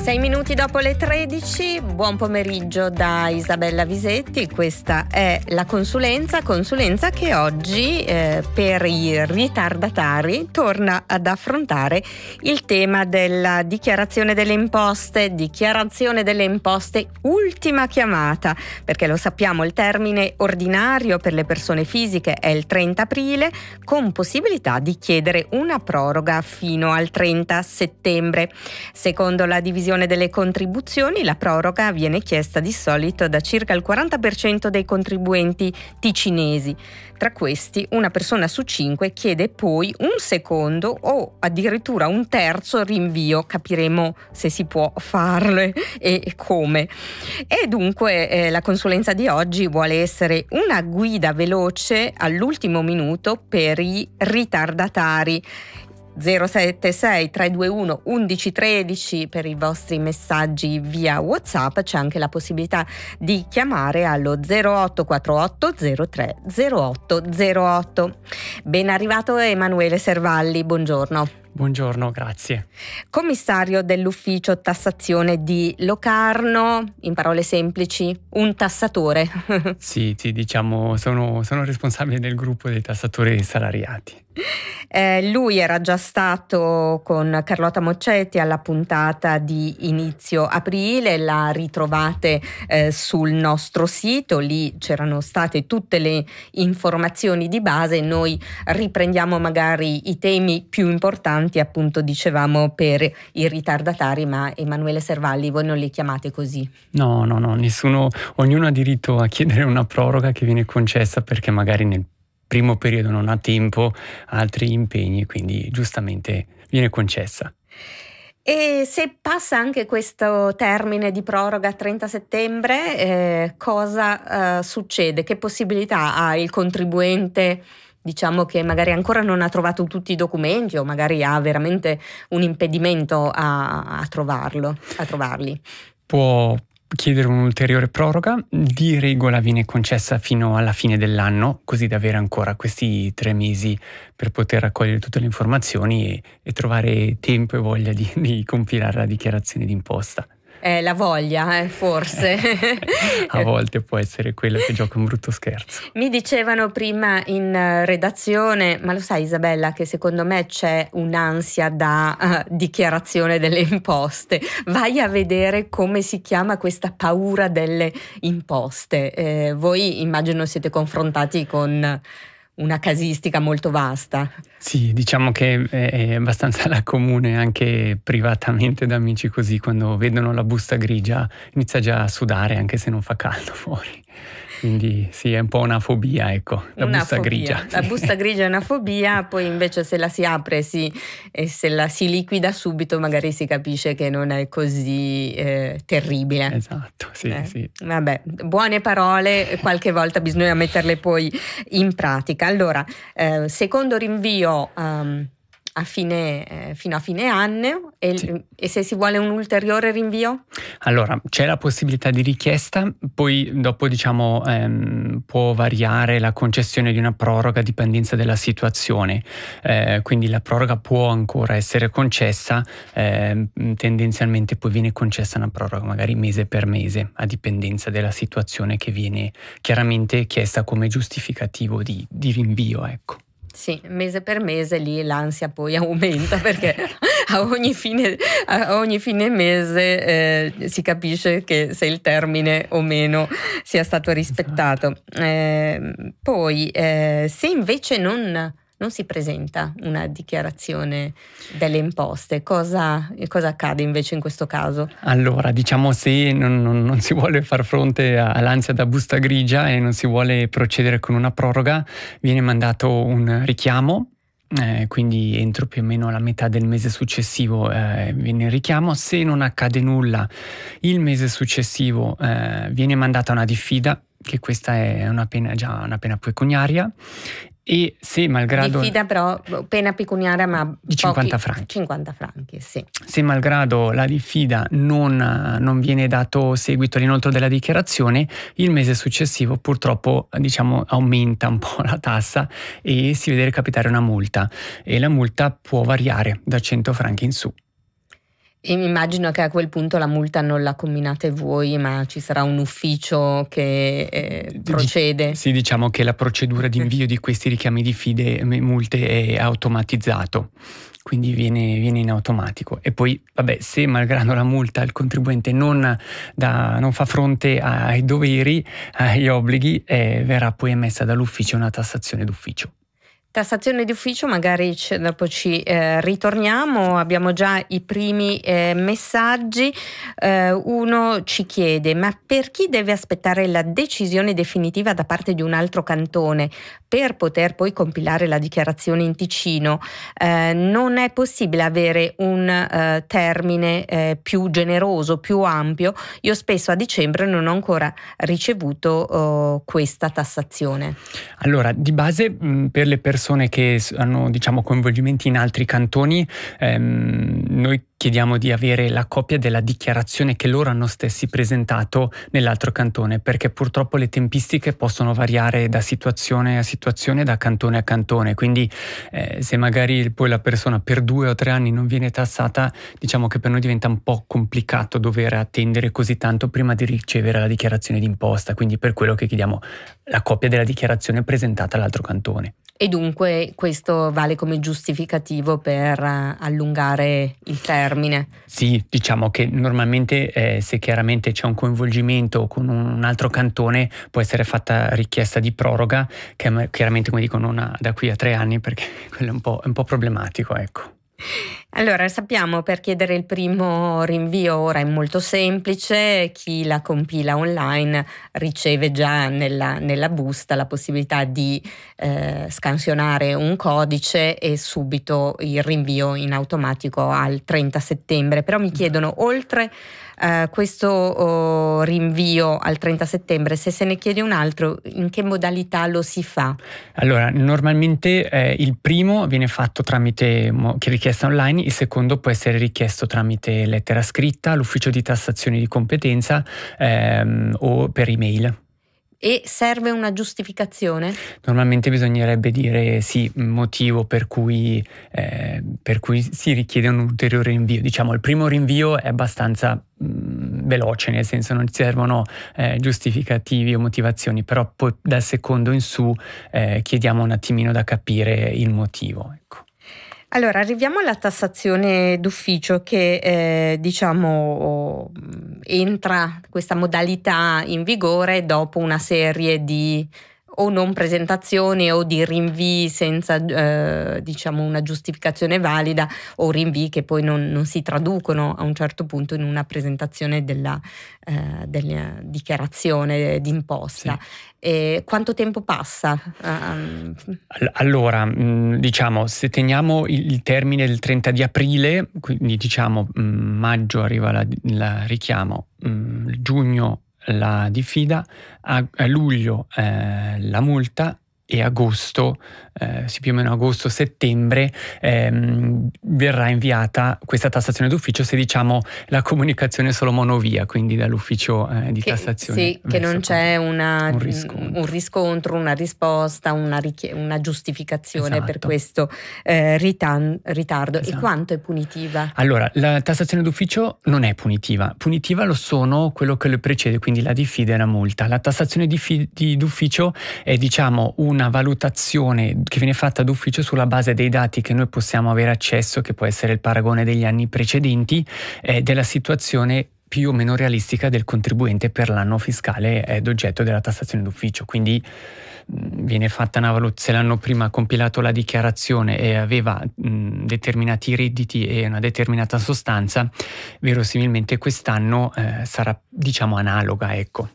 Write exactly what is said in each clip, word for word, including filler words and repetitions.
Sei minuti dopo le tredici, buon pomeriggio da Isabella Visetti. Questa è la consulenza, consulenza che oggi eh, per i ritardatari torna ad affrontare il tema della dichiarazione delle imposte, dichiarazione delle imposte ultima chiamata, perché lo sappiamo, il termine ordinario per le persone fisiche è il trenta aprile, con possibilità di chiedere una proroga fino al trenta settembre. Secondo la divisione delle contribuzioni, la proroga viene chiesta di solito da circa il quaranta per cento dei contribuenti ticinesi. Tra questi, una persona su cinque chiede poi un secondo o addirittura un terzo rinvio. Capiremo se si può farlo e come. E dunque eh, la consulenza di oggi vuole essere una guida veloce all'ultimo minuto per i ritardatari. zero sette sei tre due uno undici tredici per i vostri messaggi via WhatsApp. C'è anche la possibilità di chiamare allo zero otto quattro otto zero tre zero otto zero otto. Ben arrivato Emanuele Servalli, buongiorno. Buongiorno, grazie. Commissario dell'ufficio tassazione di Locarno, in parole semplici, un tassatore. Sì, sì, diciamo, sono, sono responsabile del gruppo dei tassatori salariati. Eh, lui era già stato con Carlotta Moccetti alla puntata di inizio aprile, la ritrovate eh, sul nostro sito, lì c'erano state tutte le informazioni di base. Noi riprendiamo magari i temi più importanti, appunto dicevamo, per i ritardatari, ma Emanuele Servalli, voi non li chiamate così? No, no, no, nessuno, ognuno ha diritto a chiedere una proroga che viene concessa perché magari nel primo periodo non ha tempo, altri impegni, quindi giustamente viene concessa. E se passa anche questo termine di proroga trenta settembre, eh, cosa eh, succede? Che possibilità ha il contribuente, diciamo, che magari ancora non ha trovato tutti i documenti o magari ha veramente un impedimento a, a trovarlo, a trovarli? Può chiedere un'ulteriore proroga, di regola viene concessa fino alla fine dell'anno, così da avere ancora questi tre mesi per poter raccogliere tutte le informazioni e, e trovare tempo e voglia di, di compilare la dichiarazione d'imposta. Eh, la voglia, eh, forse. A volte può essere quella che gioca un brutto scherzo. Mi dicevano prima in redazione, ma lo sai Isabella, che secondo me c'è un'ansia da uh, dichiarazione delle imposte. Vai a vedere come si chiama questa paura delle imposte. Eh, voi immagino siete confrontati con una casistica molto vasta. Sì, diciamo che è abbastanza la comune anche privatamente da amici, così quando vedono la busta grigia inizia già a sudare anche se non fa caldo fuori. Quindi sì, è un po' una fobia, ecco, la una busta fobia. grigia. La busta grigia è una fobia, poi invece se la si apre si, e se la si liquida subito magari si capisce che non è così eh, terribile. Esatto, sì, eh, sì. Vabbè, buone parole, qualche volta bisogna metterle poi in pratica. Allora, eh, secondo rinvio um, a fine, eh, fino a fine anno e, Sì. e se si vuole un ulteriore rinvio? Allora, c'è la possibilità di richiesta, poi dopo diciamo ehm, può variare la concessione di una proroga a dipendenza della situazione, eh, quindi la proroga può ancora essere concessa, eh, tendenzialmente poi viene concessa una proroga magari mese per mese a dipendenza della situazione che viene chiaramente chiesta come giustificativo di, di rinvio, ecco. Sì, mese per mese lì l'ansia poi aumenta perché a ogni fine, a ogni fine mese eh, si capisce che se il termine o meno sia stato rispettato. Eh, poi eh, se invece non, non si presenta una dichiarazione delle imposte, cosa, cosa accade invece in questo caso? Allora, diciamo se non, non, non si vuole far fronte all'ansia da busta grigia e non si vuole procedere con una proroga, viene mandato un richiamo. Eh, quindi entro più o meno la metà del mese successivo eh, viene il richiamo. Se non accade nulla il mese successivo eh, viene mandata una diffida, che questa è una pena, già una pena pecuniaria, e se malgrado diffida però pena pecuniaria ma di cinquanta franchi. cinquanta franchi, sì. Se malgrado la diffida non, non viene dato seguito all'inoltro della dichiarazione, il mese successivo purtroppo diciamo aumenta un po' la tassa e si vede recapitare una multa, e la multa può variare da cento franchi in su. E mi immagino che a quel punto la multa non la comminate voi, ma ci sarà un ufficio che eh, procede. Sì, diciamo che la procedura di invio di questi richiami di fide multe è automatizzato, quindi viene, viene in automatico. E poi, vabbè, se malgrado la multa il contribuente non, da, non fa fronte ai doveri, agli obblighi, eh, verrà poi emessa dall'ufficio una tassazione d'ufficio. Tassazione d'ufficio, magari c- dopo ci eh, ritorniamo, abbiamo già i primi eh, messaggi. Eh, uno ci chiede: ma per chi deve aspettare la decisione definitiva da parte di un altro cantone per poter poi compilare la dichiarazione in Ticino, eh, non è possibile avere un eh, termine eh, più generoso, più ampio? Io spesso a dicembre non ho ancora ricevuto oh, questa tassazione. Allora, di base mh, per le persone che hanno, diciamo, coinvolgimenti in altri cantoni, ehm, noi chiediamo di avere la copia della dichiarazione che loro hanno stessi presentato nell'altro cantone, perché purtroppo le tempistiche possono variare da situazione a situazione, da cantone a cantone, quindi eh, se magari poi la persona per due o tre anni non viene tassata, diciamo che per noi diventa un po' complicato dover attendere così tanto prima di ricevere la dichiarazione d'imposta, quindi per quello che chiediamo la copia della dichiarazione presentata all'altro cantone. E dunque questo vale come giustificativo per uh, allungare il termine? Sì, diciamo che normalmente eh, se chiaramente c'è un coinvolgimento con un altro cantone può essere fatta richiesta di proroga, che chiaramente, come dico, non ha da qui a tre anni, perché quello è un po', è un po' problematico, ecco. Allora, sappiamo per chiedere il primo rinvio ora è molto semplice, chi la compila online riceve già nella, nella busta la possibilità di eh, scansionare un codice e subito il rinvio in automatico al trenta settembre, però mi chiedono, oltre Uh, questo oh, rinvio al trenta settembre, se se ne chiede un altro, in che modalità lo si fa? Allora, normalmente eh, il primo viene fatto tramite mo- richiesta online, il secondo può essere richiesto tramite lettera scritta all'ufficio di tassazione di competenza ehm, o per email. E serve una giustificazione? Normalmente bisognerebbe dire sì, motivo per cui, eh, per cui si richiede un ulteriore rinvio. Diciamo, il primo rinvio è abbastanza mh, veloce, nel senso non servono eh, giustificativi o motivazioni, però poi dal secondo in su eh, chiediamo un attimino da capire il motivo. Ecco. Allora, arriviamo alla tassazione d'ufficio che eh, diciamo entra questa modalità in vigore dopo una serie di o non presentazioni o di rinvii senza eh, diciamo una giustificazione valida, o rinvii che poi non, non si traducono a un certo punto in una presentazione della, eh, della dichiarazione d'imposta. Sì. E quanto tempo passa? Um... Allora, diciamo, se teniamo il termine del trenta di aprile, quindi diciamo maggio arriva la, la richiamo, giugno la diffida, a, a luglio eh, la multa, e agosto, eh, sì, più o meno agosto-settembre, ehm, verrà inviata questa tassazione d'ufficio se diciamo la comunicazione è solo monovia, quindi dall'ufficio eh, di che, tassazione. Sì, che non c'è una, un, riscontro. un riscontro, una risposta, una, richie- una giustificazione esatto. per questo eh, ritan- ritardo. Esatto. E quanto è punitiva? Allora, la tassazione d'ufficio non è punitiva. Punitiva lo sono quello che le precede, quindi la diffida e la multa. La tassazione di fi- di, d'ufficio è, diciamo, una valutazione che viene fatta d'ufficio sulla base dei dati che noi possiamo avere accesso, che può essere il paragone degli anni precedenti, eh, della situazione più o meno realistica del contribuente per l'anno fiscale ed oggetto della tassazione d'ufficio. Quindi mh, viene fatta una valutazione, se l'anno prima ha compilato la dichiarazione e aveva mh, determinati redditi e una determinata sostanza, verosimilmente quest'anno eh, sarà, diciamo, analoga, ecco.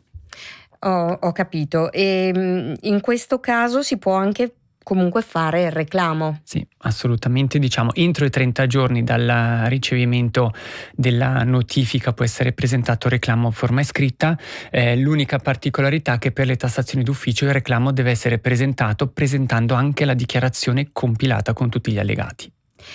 Ho, ho capito. E in questo caso si può anche comunque fare il reclamo? Sì, assolutamente. Diciamo, entro i trenta giorni dal ricevimento della notifica può essere presentato reclamo a forma scritta. Eh, l'unica particolarità è che per le tassazioni d'ufficio il reclamo deve essere presentato presentando anche la dichiarazione compilata con tutti gli allegati.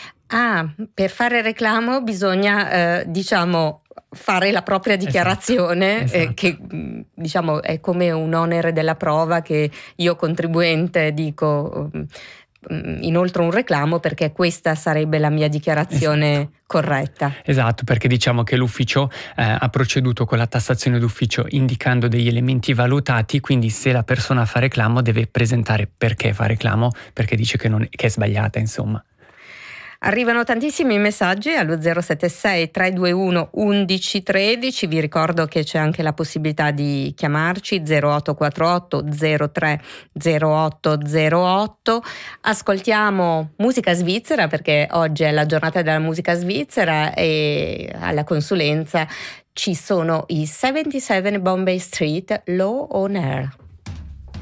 Ah, per fare il reclamo bisogna, eh, diciamo, fare la propria dichiarazione, esatto, esatto. Eh, che diciamo è come un onere della prova che io contribuente dico inoltre un reclamo perché questa sarebbe la mia dichiarazione esatto. corretta. Esatto, perché diciamo che l'ufficio eh, ha proceduto con la tassazione d'ufficio indicando degli elementi valutati, quindi se la persona fa reclamo deve presentare perché fa reclamo, perché dice che, non, che è sbagliata, insomma. Arrivano tantissimi messaggi allo zero sette sei tre due uno undici tredici, vi ricordo che c'è anche la possibilità di chiamarci zero otto quattro otto zero tre zero otto zero otto. Ascoltiamo musica svizzera perché oggi è la giornata della musica svizzera e alla consulenza ci sono i settantasette Bombay Street Law on Air.